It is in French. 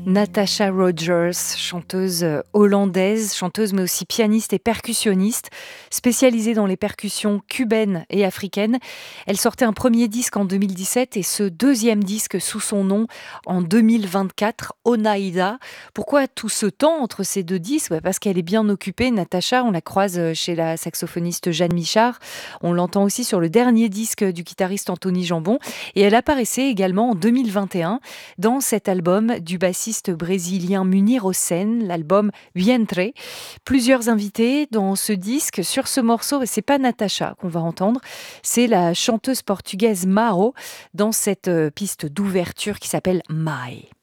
Natasha Rogers, chanteuse hollandaise, chanteuse mais aussi pianiste et percussionniste, spécialisée dans les percussions cubaines et africaines. Elle sortait un premier disque en 2017 et ce deuxième disque sous son nom en 2024, Onaida. Pourquoi tout ce temps entre ces deux disques? Parce qu'elle est bien occupée, Natasha. On la croise chez la saxophoniste Jeanne Michard. On l'entend aussi sur le dernier disque du guitariste Anthony Jambon. Et elle apparaissait également en 2021 dans cet album du bassiste brésilien Munir Osen, l'album Vientre. Plusieurs invités dans ce disque. Sur ce morceau, et c'est pas Natasha qu'on va entendre, c'est la chanteuse portugaise Mao dans cette piste d'ouverture qui s'appelle Mai.